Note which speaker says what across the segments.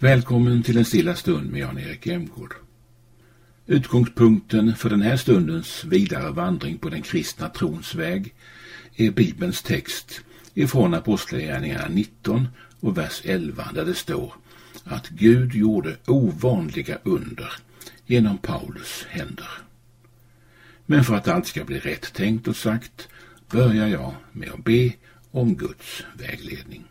Speaker 1: Välkommen till en stilla stund med Jan-Erik Emgård. Utgångspunkten för den här stundens vidare vandring på den kristna trons väg är Bibelns text ifrån Apostlagärningarna 19 och vers 11 där det står att Gud gjorde ovanliga under genom Paulus händer. Men för att allt ska bli rätt tänkt och sagt börjar jag med att be om Guds vägledning.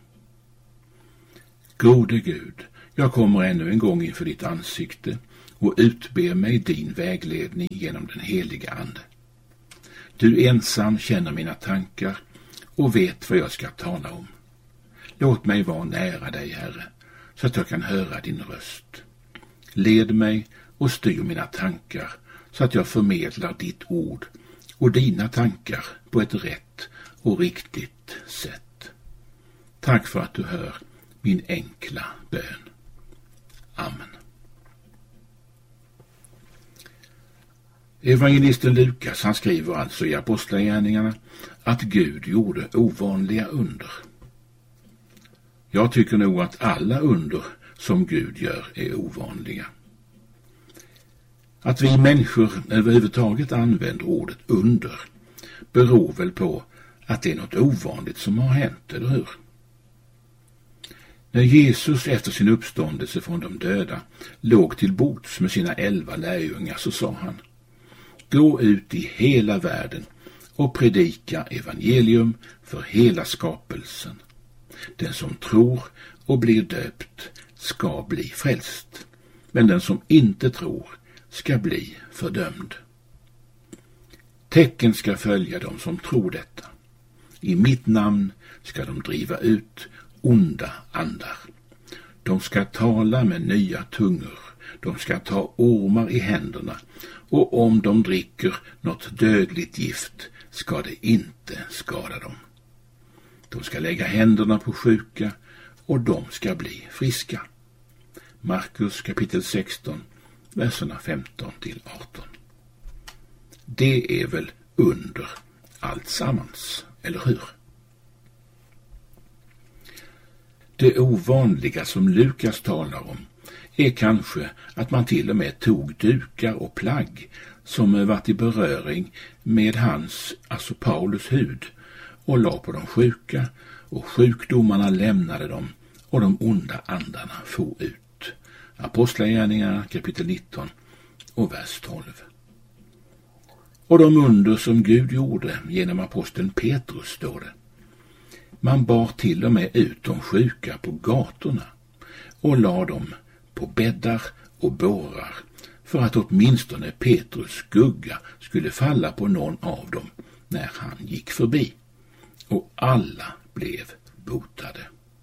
Speaker 1: Gode Gud, jag kommer ännu en gång inför ditt ansikte och utber mig din vägledning genom den heliga Ande. Du ensam känner mina tankar och vet vad jag ska tala om. Låt mig vara nära dig, Herre, så att jag kan höra din röst. Led mig och styr mina tankar så att jag förmedlar ditt ord och dina tankar på ett rätt och riktigt sätt. Tack för att du hör min enkla bön. Amen. Evangelisten Lukas, han skriver alltså i Apostlagärningarna att Gud gjorde ovanliga under. Jag tycker nog att alla under som Gud gör är ovanliga. Att vi människor överhuvudtaget använder ordet under beror väl på att det är något ovanligt som har hänt, eller hur? När Jesus efter sin uppståndelse från de döda låg till bords med sina 11 lärjungar så sa han: gå ut i hela världen och predika evangelium för hela skapelsen. Den som tror och blir döpt ska bli frälst, men den som inte tror ska bli fördömd. Tecken ska följa dem som tror detta. I mitt namn ska de driva ut onda andar. De ska tala med nya tungor. De ska ta ormar i händerna, och om de dricker något dödligt gift ska det inte skada dem. De ska lägga händerna på sjuka och de ska bli friska. Markus kapitel 16, verserna 15-18. Det är väl under allt sammans, eller hur? Det ovanliga som Lukas talar om är kanske att man till och med tog dukar och plagg som varit i beröring med hans, alltså Paulus, hud och la på de sjuka, och sjukdomarna lämnade dem och de onda andarna for ut. Apostlagärningarna kapitel 19 och vers 12. Och de under som Gud gjorde genom aposteln Petrus, står det. Man bar till och med ut de sjuka på gatorna och la dem på bäddar och bårar för att åtminstone Petrus skugga skulle falla på någon av dem när han gick förbi. Och alla blev botade.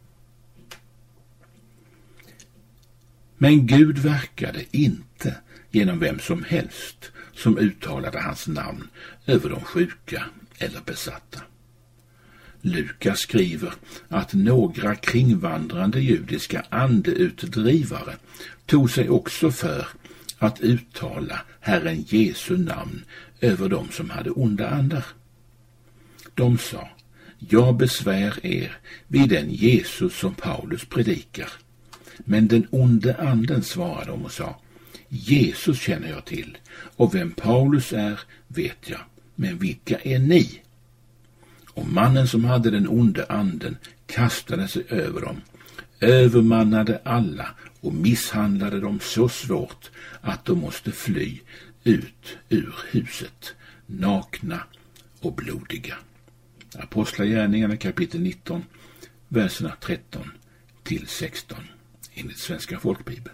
Speaker 1: Men Gud verkade inte genom vem som helst som uttalade hans namn över de sjuka eller besatta. Lukas skriver att några kringvandrande judiska andeutdrivare tog sig också för att uttala Herren Jesu namn över dem som hade onda andar. De sa: jag besvär er vid den Jesus som Paulus predikar. Men den onde anden svarade dem och sa: Jesus känner jag till, och vem Paulus är vet jag, men vilka är ni? Och mannen som hade den onde anden kastade sig över dem, övermannade alla och misshandlade dem så svårt att de måste fly ut ur huset, nakna och blodiga. Apostlagärningarna kapitel 19, verserna 13-16 enligt Svenska folkbibeln.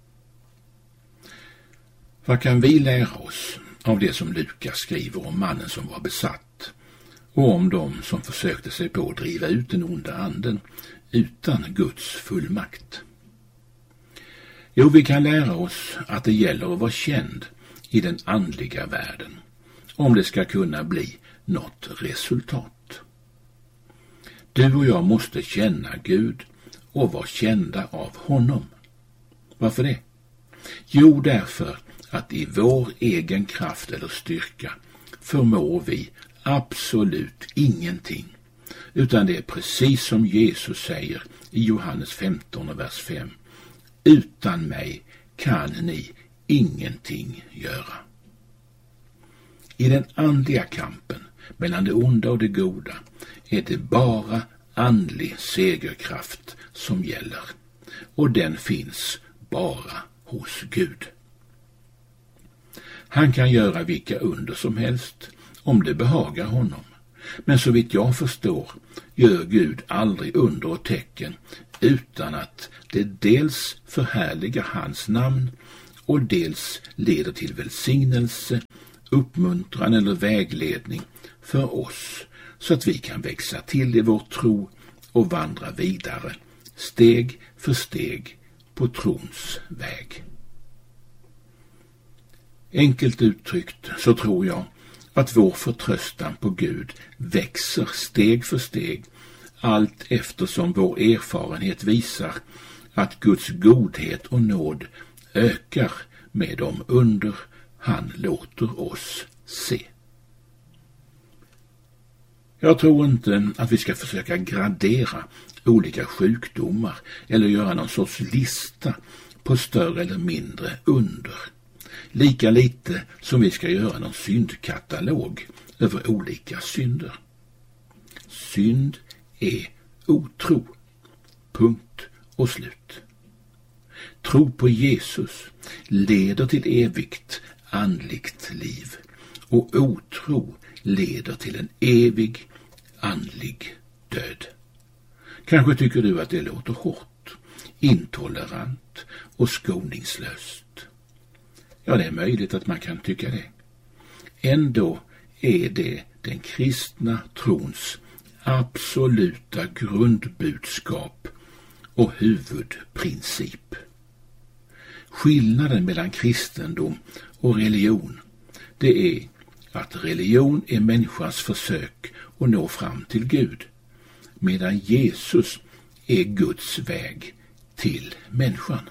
Speaker 1: Vad kan vi lära oss av det som Lukas skriver om mannen som var besatt och om dem som försökte sig på att driva ut den onda anden utan Guds fullmakt? Jo, vi kan lära oss att det gäller att vara känd i den andliga världen om det ska kunna bli något resultat. Du och jag måste känna Gud och vara kända av honom. Varför det? Jo, därför att i vår egen kraft eller styrka förmår vi absolut ingenting, utan det är precis som Jesus säger i Johannes 15 och vers 5. utan mig kan ni ingenting göra. I den andliga kampen mellan det onda och det goda är det bara andlig segerkraft som gäller, och den finns bara hos Gud. Han kan göra vilka under som helst om det behagar honom, men så vitt jag förstår gör Gud aldrig under och tecken utan att det dels förhärligar hans namn och dels leder till välsignelse, uppmuntran eller vägledning för oss, så att vi kan växa till i vår tro och vandra vidare, steg för steg på trons väg. Enkelt uttryckt så tror jag att vår förtröstan på Gud växer steg för steg, allt eftersom vår erfarenhet visar att Guds godhet och nåd ökar med de under han låter oss se. Jag tror inte att vi ska försöka gradera olika sjukdomar eller göra någon sorts lista på större eller mindre under. Lika lite som vi ska göra någon syndkatalog över olika synder. Synd är otro. Punkt och slut. Tro på Jesus leder till evigt andligt liv, och otro leder till en evig andlig död. Kanske tycker du att det låter hårt, intolerant och skoningslöst. Ja, det är möjligt att man kan tycka det. Ändå är det den kristna trons absoluta grundbudskap och huvudprincip. Skillnaden mellan kristendom och religion, det är att religion är människans försök att nå fram till Gud, medan Jesus är Guds väg till människan.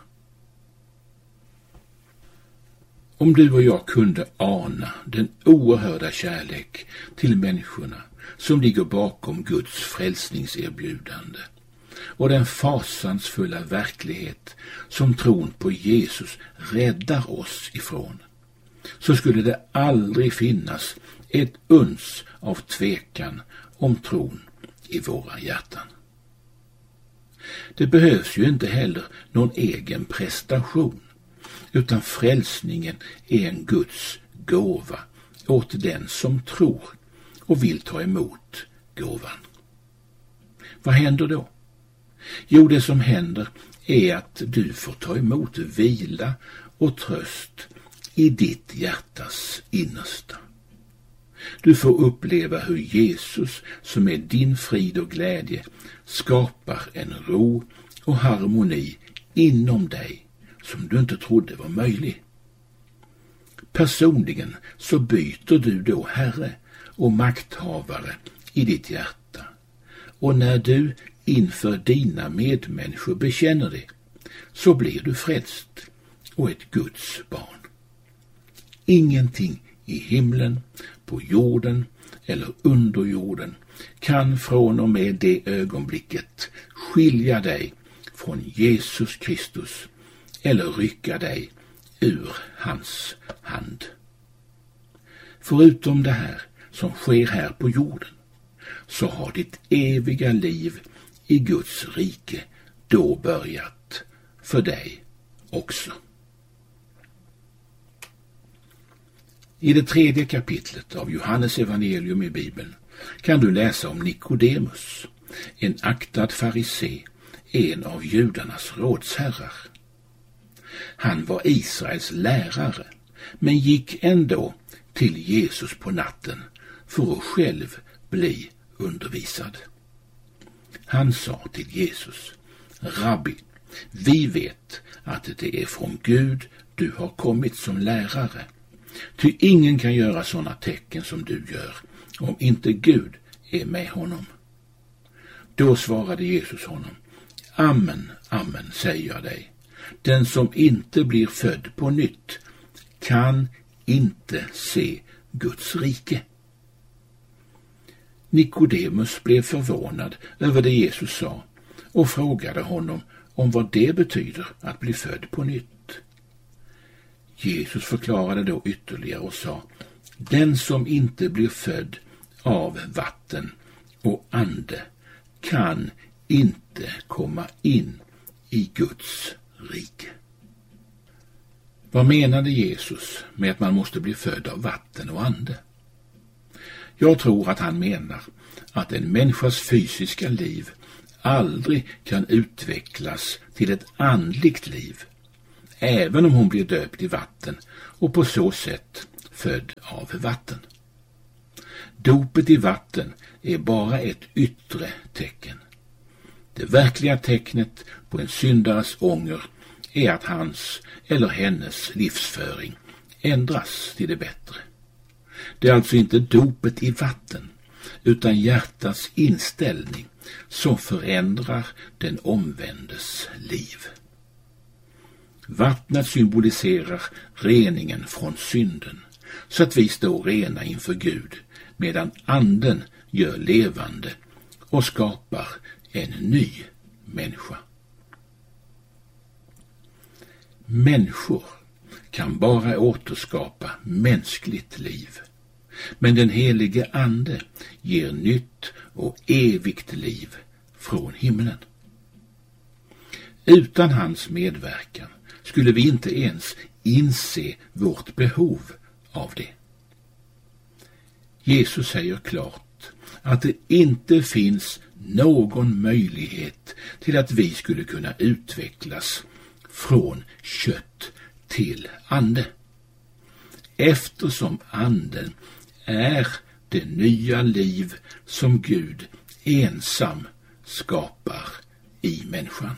Speaker 1: Om du och jag kunde ana den oerhörda kärlek till människorna som ligger bakom Guds frälsningserbjudande och den fasansfulla verklighet som tron på Jesus räddar oss ifrån, så skulle det aldrig finnas ett uns av tvekan om tron i våra hjärtan. Det behövs ju inte heller någon egen prestation, utan frälsningen är en Guds gåva åt den som tror och vill ta emot gåvan. Vad händer då? Jo, det som händer är att du får ta emot vila och tröst i ditt hjärtas innersta. Du får uppleva hur Jesus, som är din frid och glädje, skapar en ro och harmoni inom dig som du inte trodde var möjlig. Personligen så byter du då herre och makthavare i ditt hjärta, och när du inför dina medmänniskor bekänner det, så blir du frälst och ett Guds barn. Ingenting i himlen, på jorden eller under jorden kan från och med det ögonblicket skilja dig från Jesus Kristus eller rycka dig ur hans hand. Förutom det här som sker här på jorden, så har ditt eviga liv i Guds rike då börjat för dig också. I det 3:e kapitlet av Johannes evangelium i Bibeln kan du läsa om Nikodemus, en aktad farisé, en av judarnas rådsherrar. Han var Israels lärare, men gick ändå till Jesus på natten för att själv bli undervisad. Han sa till Jesus: Rabbi, vi vet att det är från Gud du har kommit som lärare. Ty ingen kan göra sådana tecken som du gör om inte Gud är med honom. Då svarade Jesus honom: Amen, amen, säger jag dig. Den som inte blir född på nytt kan inte se Guds rike. Nikodemus blev förvånad över det Jesus sa och frågade honom om vad det betyder att bli född på nytt. Jesus förklarade då ytterligare och sa: den som inte blir född av vatten och ande kan inte komma in i Guds rike. Vad menade Jesus med att man måste bli född av vatten och ande? Jag tror att han menar att en människas fysiska liv aldrig kan utvecklas till ett andligt liv, även om hon blir döpt i vatten och på så sätt född av vatten. Dopet i vatten är bara ett yttre tecken. Det verkliga tecknet på en syndares ånger är att hans eller hennes livsföring ändras till det bättre. Det är alltså inte dopet i vatten, utan hjärtats inställning som förändrar den omvändes liv. Vattnet symboliserar reningen från synden, så att vi står rena inför Gud, medan anden gör levande och skapar en ny människa. Människor kan bara återskapa mänskligt liv, men den helige ande ger nytt och evigt liv från himlen. Utan hans medverkan skulle vi inte ens inse vårt behov av det. Jesus säger klart att det inte finns någon möjlighet till att vi skulle kunna utvecklas från kött till ande, eftersom anden är det nya liv som Gud ensam skapar i människan.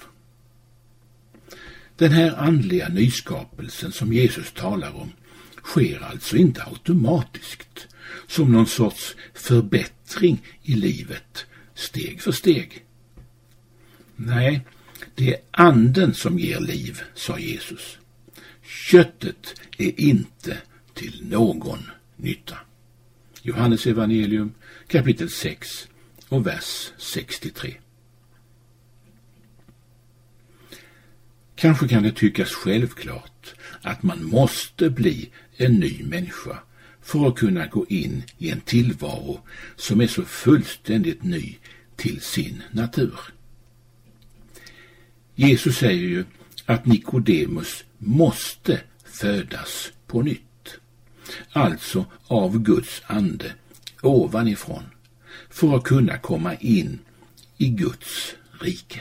Speaker 1: Den här andliga nyskapelsen som Jesus talar om sker alltså inte automatiskt, som någon sorts förbättring i livet steg för steg. Nej, det är anden som ger liv, sa Jesus. Köttet är inte till någon nytta. Johannes evangelium kapitel 6 och vers 63. Kanske kan det tyckas självklart att man måste bli en ny människa för att kunna gå in i en tillvaro som är så fullständigt ny till sin natur. Jesus säger ju att Nikodemus måste födas på nytt, alltså av Guds ande ovanifrån, för att kunna komma in i Guds rike.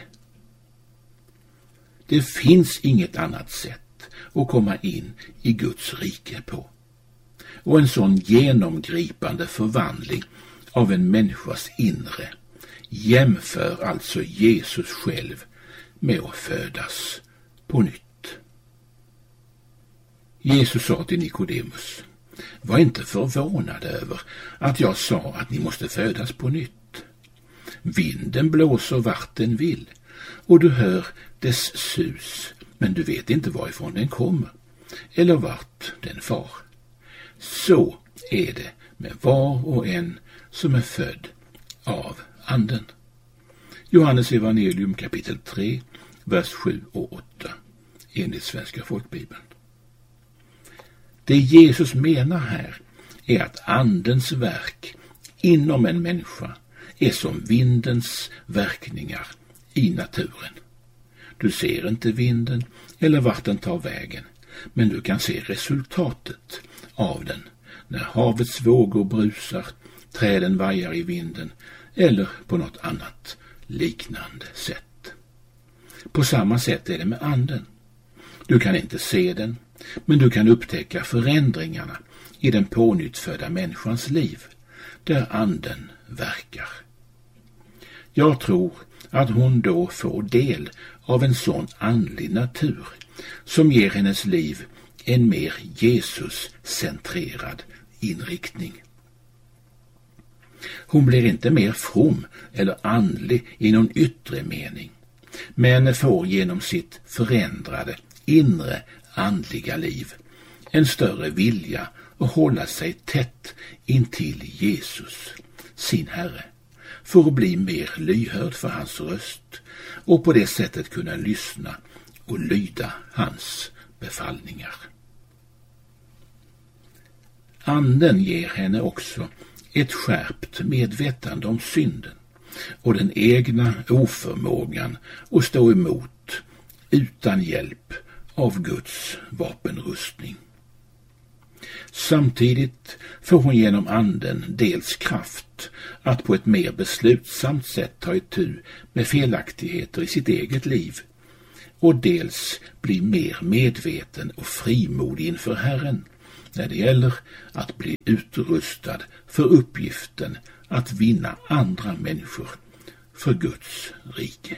Speaker 1: Det finns inget annat sätt att komma in i Guds rike på. Och en sån genomgripande förvandling av en människas inre jämför alltså Jesus själv med att födas på nytt. Jesus sa till Nikodemus: var inte förvånad över att jag sa att ni måste födas på nytt. Vinden blåser vart den vill, och du hör dess sus, men du vet inte varifrån den kommer eller vart den far. Så är det med var och en som är född av anden. Johannes evangelium kapitel 3, vers 7 och 8, enligt Svenska folkbibeln. Det Jesus menar här är att andens verk inom en människa är som vindens verkningar i naturen. Du ser inte vinden eller vart den tar vägen, men du kan se resultatet av den när havets vågor brusar, träden vajar i vinden eller på något annat liknande sätt. På samma sätt är det med anden. Du kan inte se den, men du kan upptäcka förändringarna i den pånyttfödda människans liv, där anden verkar. Jag tror att hon då får del av en sån andlig natur som ger hennes liv en mer Jesus-centrerad inriktning. Hon blir inte mer from eller andlig i någon yttre mening, men får genom sitt förändrade inre andliga liv en större vilja att hålla sig tätt intill Jesus, sin Herre, för att bli mer lyhörd för hans röst och på det sättet kunna lyssna och lyda hans befallningar. Anden ger henne också ett skärpt medvetande om synden och den egna oförmågan att stå emot utan hjälp av Guds vapenrustning. Samtidigt får hon genom anden dels kraft att på ett mer beslutsamt sätt ta itu med felaktigheter i sitt eget liv och dels bli mer medveten och frimodig inför Herren när det gäller att bli utrustad för uppgiften att vinna andra människor för Guds rike.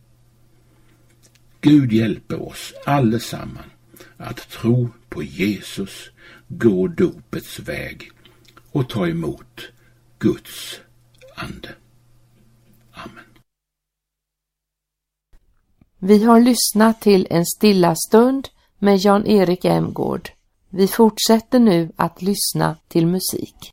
Speaker 1: Gud hjälper oss allesamman att tro på Jesus, gå dopets väg och ta emot Guds ande. Amen.
Speaker 2: Vi har lyssnat till en stilla stund med Jan-Erik Emgård. Vi fortsätter nu att lyssna till musik.